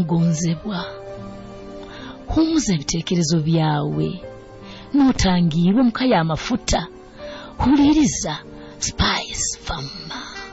gonzebwa. Humuza ebitekerezo byawe n'otangiirwe muka y'amafuta. Huliriza Spice Farmer.